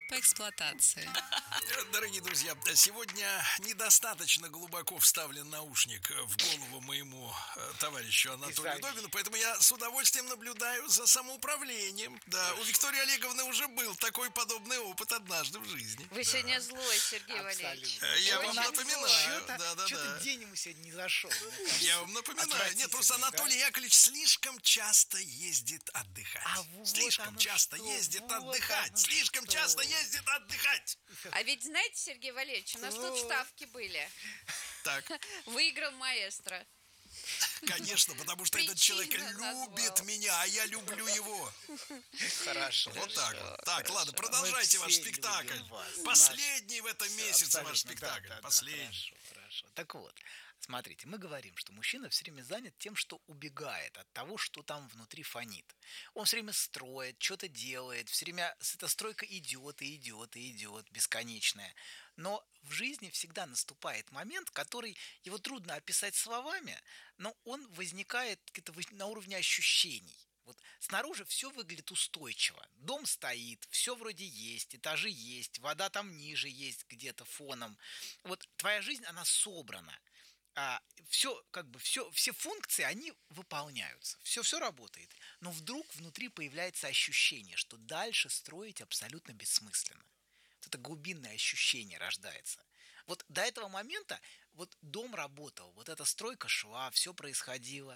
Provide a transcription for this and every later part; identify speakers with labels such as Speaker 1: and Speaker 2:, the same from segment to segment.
Speaker 1: по эксплуатации.
Speaker 2: Дорогие друзья, сегодня недостаточно глубоко вставлен наушник в голову моему товарищу Анатолию Добину, поэтому я с удовольствием наблюдаю за самоуправлением. Да, у Виктории Олеговны уже был такой подобный опыт однажды в жизни.
Speaker 3: Вы
Speaker 2: Да.
Speaker 3: сегодня злой, Сергей Валерьевич.
Speaker 2: Я вам
Speaker 3: Очень
Speaker 2: напоминаю.
Speaker 4: Что-то день ему сегодня не зашел.
Speaker 2: Я вам напоминаю. Нет, просто Анатолий Яковлевич слишком часто ездит отдыхать. Слишком часто ездит отдыхать. Слишком часто ездит отдыхать.
Speaker 3: А ведь знаете, Сергей Валерьевич, у нас тут ставки были.
Speaker 2: Так.
Speaker 3: Выиграл маэстро.
Speaker 2: Конечно, потому что этот человек любит меня, а я люблю его.
Speaker 4: Хорошо.
Speaker 2: Вот так вот. Так, ладно, продолжайте ваш спектакль. Последний в этом месяце ваш спектакль. Последний.
Speaker 4: Хорошо. Так вот, смотрите, мы говорим, что мужчина все время занят тем, что убегает от того, что там внутри фонит. Он все время строит, что-то делает, все время эта стройка идет и идет и идет, бесконечная. Но в жизни всегда наступает момент, который его трудно описать словами, но он возникает где-то на уровне ощущений. Вот снаружи все выглядит устойчиво. Дом стоит, все вроде есть, этажи есть, вода там ниже есть где-то фоном. Вот твоя жизнь, она собрана. Все функции, они выполняются. Все работает. Но вдруг внутри появляется ощущение, что дальше строить абсолютно бессмысленно. Вот это глубинное ощущение рождается. Вот до этого момента вот дом работал, вот эта стройка шла, все происходило.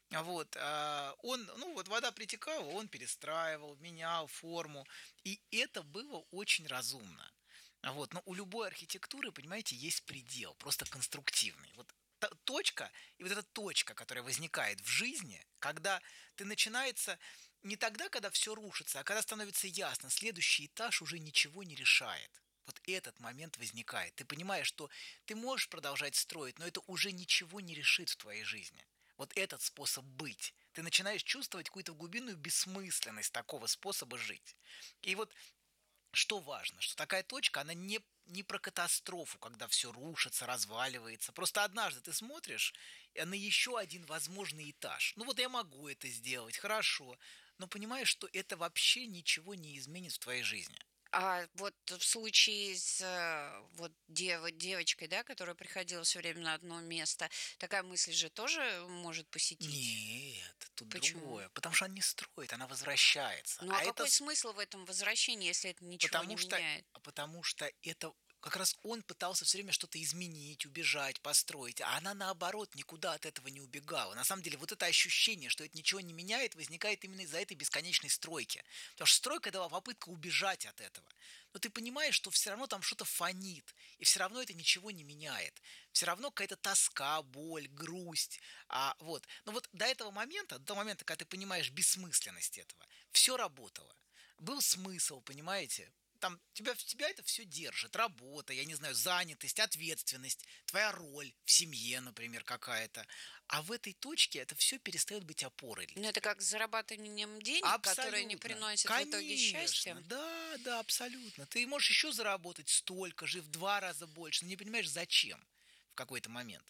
Speaker 4: Вода притекала, он перестраивал, менял форму. И это было очень разумно. Но у любой архитектуры, понимаете, есть предел, просто конструктивный. Вот точка, и вот эта точка, которая возникает в жизни, когда ты начинается не тогда, когда все рушится, а когда становится ясно, следующий этаж уже ничего не решает. Вот этот момент возникает. Ты понимаешь, что ты можешь продолжать строить, но это уже ничего не решит в твоей жизни. Вот этот способ быть. Ты начинаешь чувствовать какую-то глубинную бессмысленность такого способа жить. И вот что важно, что такая точка, она не про катастрофу, когда все рушится, разваливается. Просто однажды ты смотришь на еще один возможный этаж. Я могу это сделать, хорошо, но понимаешь, что это вообще ничего не изменит в твоей жизни.
Speaker 3: А вот в случае с девочкой, да, которая приходила все время на одно место, такая мысль же тоже может посетить?
Speaker 4: Нет, тут
Speaker 3: Почему?
Speaker 4: другое. Потому что она не строит, она возвращается.
Speaker 3: Ну а какой смысл в этом возвращении, если это ничего не меняет?
Speaker 4: Потому что это как раз он пытался все время что-то изменить, убежать, построить, а она наоборот никуда от этого не убегала. На самом деле вот это ощущение, что это ничего не меняет, возникает именно из-за этой бесконечной стройки. Потому что стройка была попытка убежать от этого. Но ты понимаешь, что все равно там что-то фонит, и все равно это ничего не меняет. Все равно какая-то тоска, боль, грусть. Но вот до того момента, когда ты понимаешь бессмысленность этого, все работало. Был смысл, понимаете? Тебя это все держит. Работа, я не знаю, занятость, ответственность, твоя роль в семье, например, какая-то. А в этой точке это все перестает быть опорой.
Speaker 3: Ну, это как с зарабатыванием денег, которые не приносят в итоге счастья.
Speaker 4: Да, абсолютно. Ты можешь еще заработать столько же, в 2 раза больше, но не понимаешь, зачем в какой-то момент.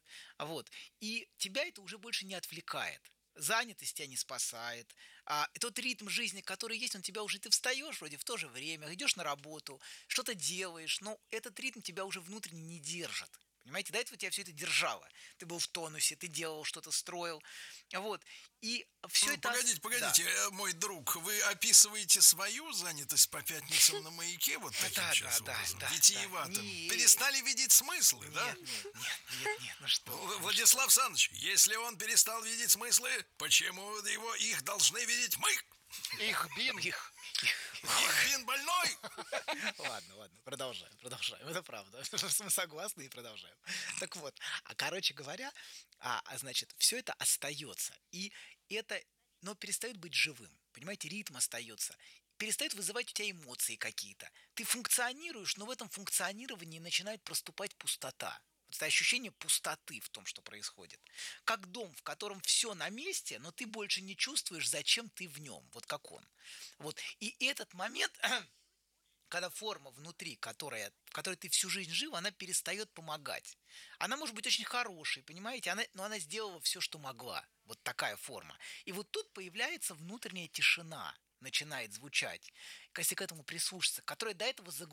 Speaker 4: И тебя это уже больше не отвлекает. Занятость тебя не спасает. И тот ритм жизни, который есть, ты встаешь вроде в то же время, идешь на работу, что-то делаешь, но этот ритм тебя уже внутренне не держит. Понимаете, до этого тебя все это держало. Ты был в тонусе, ты делал что-то, строил. И все это...
Speaker 2: Погодите, мой друг, вы описываете свою занятость по пятницам на Маяке вот таким сейчас образом, витиеватым? Перестали видеть смыслы, да?
Speaker 4: Нет, ну что?
Speaker 2: Владислав Александрович, если он перестал видеть смыслы, почему их должны видеть мы?
Speaker 4: Их бин
Speaker 2: больной!
Speaker 4: Ладно, продолжаем. Это правда. Мы согласны и продолжаем. Так вот, короче говоря, все это остается. Но перестает быть живым. Понимаете, ритм остается. Перестает вызывать у тебя эмоции какие-то. Ты функционируешь, но в этом функционировании начинает проступать пустота. Вот это ощущение пустоты в том, что происходит. Как дом, в котором все на месте, но ты больше не чувствуешь, зачем ты в нем. Вот как он. И этот момент, когда форма внутри, в которой ты всю жизнь жил, она перестает помогать. Она может быть очень хорошей, понимаете, но она сделала все, что могла. Вот такая форма. И вот тут появляется внутренняя тишина, начинает звучать, если к этому прислушаться, которая до этого